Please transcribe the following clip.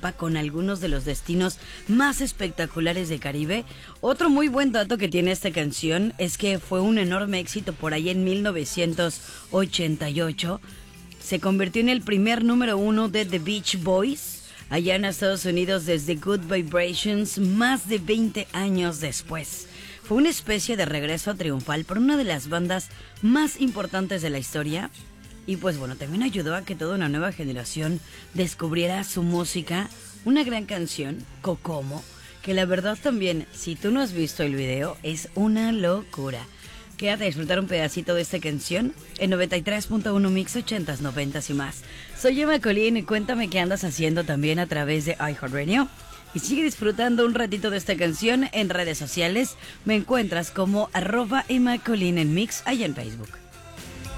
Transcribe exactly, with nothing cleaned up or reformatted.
Europa con algunos de los destinos más espectaculares del Caribe. Otro muy buen dato que tiene esta canción es que fue un enorme éxito por ahí en mil novecientos ochenta y ocho. Se convirtió en el primer número uno de The Beach Boys allá en Estados Unidos desde Good Vibrations más de veinte años después. Fue una especie de regreso triunfal por una de las bandas más importantes de la historia. Y pues bueno, también ayudó a que toda una nueva generación descubriera su música. Una gran canción, Kokomo, que la verdad también, si tú no has visto el video, es una locura. Quédate a disfrutar un pedacito de esta canción en noventa y tres punto uno Mix ochentas, noventas y más. Soy Emma Colín y cuéntame qué andas haciendo también a través de iHeartRadio. Y sigue disfrutando un ratito de esta canción en redes sociales. Me encuentras como arroba Emma Colín en Mix allá en Facebook.